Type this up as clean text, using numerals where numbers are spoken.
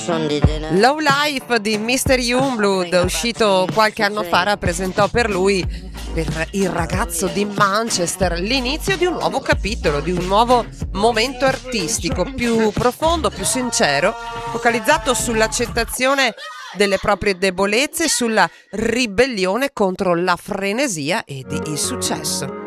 Low Life di Mr. Youngblood, uscito qualche anno fa, rappresentò per lui, per il ragazzo di Manchester, l'inizio di un nuovo capitolo, di un nuovo momento artistico più profondo, più sincero, focalizzato sull'accettazione delle proprie debolezze e sulla ribellione contro la frenesia ed il successo.